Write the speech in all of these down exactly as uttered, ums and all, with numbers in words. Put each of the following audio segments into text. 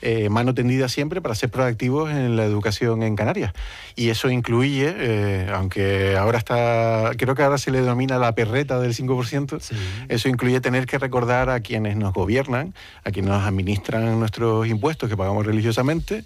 eh, mano tendida siempre para ser proactivos en la educación en Canarias. Y eso incluye, eh, aunque ahora está, creo que ahora se le denomina la perreta del cinco por ciento, sí. Eso incluye tener que recordar a quienes nos gobiernan, a quienes nos administran nuestros impuestos que pagamos religiosamente,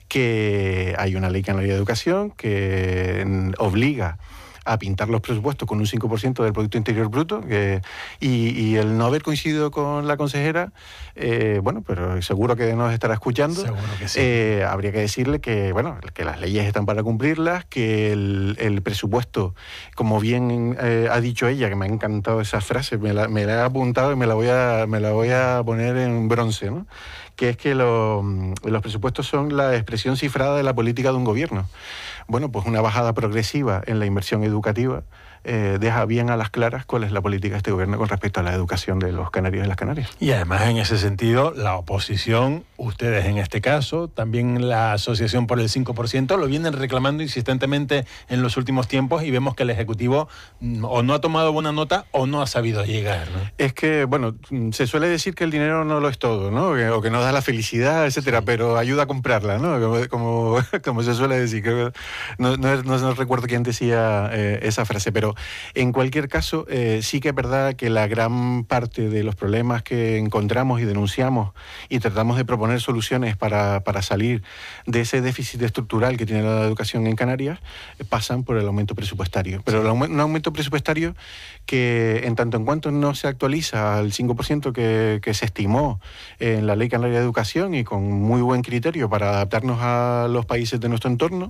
que hay una ley canaria de educación que obliga a pintar los presupuestos con un cinco por ciento del Producto Interior Bruto, que, y, y el no haber coincidido con la consejera, eh, bueno, pero seguro que nos estará escuchando. Seguro que sí. Eh, habría que decirle que, bueno, que las leyes están para cumplirlas, que el, el presupuesto, como bien eh, ha dicho ella, que me ha encantado esa frase, me la, me la he apuntado y me la voy a, me la voy a poner en bronce, ¿no? Que es que lo, los presupuestos son la expresión cifrada de la política de un gobierno. Bueno, pues una bajada progresiva en la inversión educativa eh, deja bien a las claras cuál es la política de este gobierno con respecto a la educación de los canarios y las canarias. Y además, en ese sentido, la oposición, ustedes en este caso, también la Asociación por el cinco por ciento, lo vienen reclamando insistentemente en los últimos tiempos y vemos que el Ejecutivo o no ha tomado buena nota o no ha sabido llegar, ¿no? Es que, bueno, se suele decir que el dinero no lo es todo, ¿no? O que nos da la felicidad, etcétera, sí. Pero ayuda a comprarla, ¿no? Como, como, como se suele decir. Creo, no, no, no, no recuerdo quién decía eh, esa frase, pero en cualquier caso, eh, sí que es verdad que la gran parte de los problemas que encontramos y denunciamos y tratamos de proponer soluciones para, para salir de ese déficit estructural que tiene la educación en Canarias eh, pasan por el aumento presupuestario. Pero sí. el, un aumento presupuestario que, en tanto en cuanto no se actualiza al cinco por ciento que, que se estimó en la Ley Canaria de Educación y con muy buen criterio para adaptarnos a los países de nuestro entorno,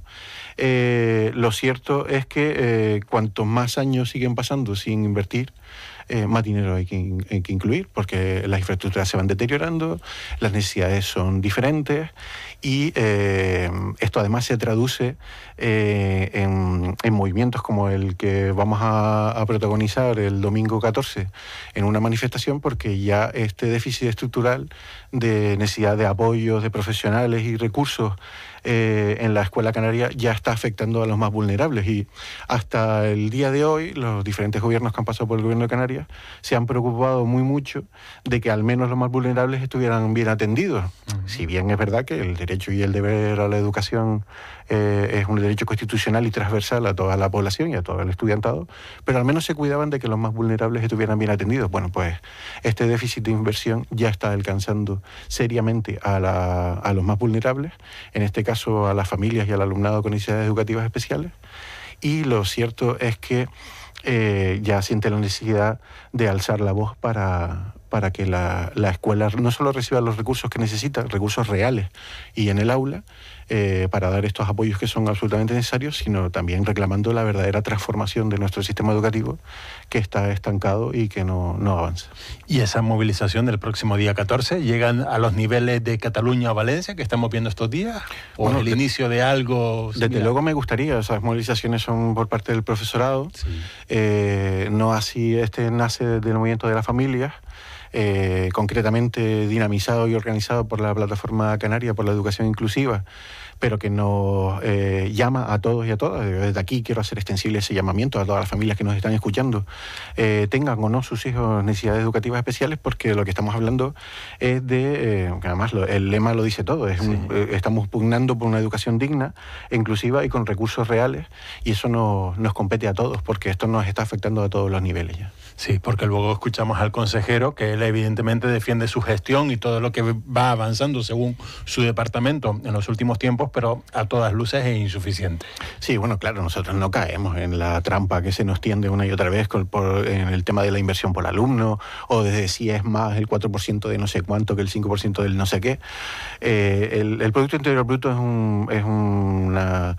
eh, lo cierto es que eh, cuanto más años siguen pasando sin invertir, eh, más dinero hay que, hay que incluir, porque las infraestructuras se van deteriorando, las necesidades son diferentes y eh, esto además se traduce eh, en, en movimientos como el que vamos a, a protagonizar el domingo catorce en una manifestación, porque ya este déficit estructural de necesidad de apoyos de profesionales y recursos Eh, en la escuela canaria ya está afectando a los más vulnerables, y hasta el día de hoy los diferentes gobiernos que han pasado por el gobierno de Canarias se han preocupado muy mucho de que al menos los más vulnerables estuvieran bien atendidos. Uh-huh. Si bien es verdad que el derecho y el deber a la educación eh, es un derecho constitucional y transversal a toda la población y a todo el estudiantado, pero al menos se cuidaban de que los más vulnerables estuvieran bien atendidos. Bueno, pues este déficit de inversión ya está alcanzando seriamente a, la, a los más vulnerables, en este caso a las familias y al alumnado con necesidades educativas especiales, y lo cierto es que eh, ya siente la necesidad de alzar la voz para, para que la, la escuela no solo reciba los recursos que necesita, recursos reales y en el aula, eh, para dar estos apoyos que son absolutamente necesarios, sino también reclamando la verdadera transformación de nuestro sistema educativo, que está estancado y que no, no avanza. ¿Y esa movilización del próximo día catorce llegan a los niveles de Cataluña o Valencia que estamos viendo estos días? ¿O bueno, el de, inicio de algo similar? Desde luego me gustaría. Esas movilizaciones son por parte del profesorado. Sí. Eh, no así, este nace del movimiento de las familias, eh, concretamente dinamizado y organizado por la Plataforma Canaria por la Educación Inclusiva, pero que nos eh, llama a todos y a todas. Desde aquí quiero hacer extensible ese llamamiento a todas las familias que nos están escuchando, eh, tengan o no sus hijos necesidades educativas especiales, porque lo que estamos hablando es de, eh, que además lo, el lema lo dice todo, es sí. un, eh, estamos pugnando por una educación digna, inclusiva y con recursos reales, y eso nos, nos compete a todos, porque esto nos está afectando a todos los niveles ya. Sí, porque luego escuchamos al consejero que él evidentemente defiende su gestión y todo lo que va avanzando según su departamento en los últimos tiempos, pero a todas luces es insuficiente. Sí, bueno, claro, nosotros no caemos en la trampa que se nos tiende una y otra vez con, por, en el tema de la inversión por alumno, o de si es más el cuatro por ciento de no sé cuánto que el cinco por ciento del no sé qué. Eh, el, el Producto Interior Bruto es, un, es, una,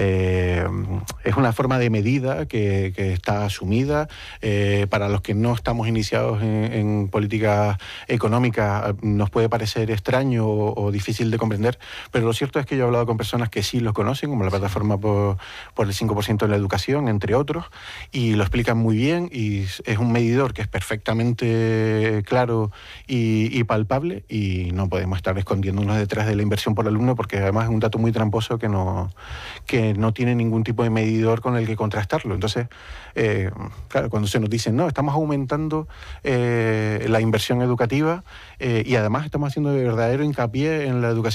eh, es una forma de medida que, que está asumida eh, para los que no estamos iniciados en, en política económica. Nos puede parecer extraño o, o difícil de comprender, pero lo cierto es que yo he hablado con personas que sí los conocen, como la Plataforma por, por el cinco por ciento de la educación, entre otros, y lo explican muy bien, y es un medidor que es perfectamente claro y, y palpable, y no podemos estar escondiéndonos detrás de la inversión por alumno, porque además es un dato muy tramposo que no, que no tiene ningún tipo de medidor con el que contrastarlo. Entonces, eh, claro, cuando se nos dicen, no, estamos aumentando eh, la inversión educativa eh, y además estamos haciendo de verdadero hincapié en la educación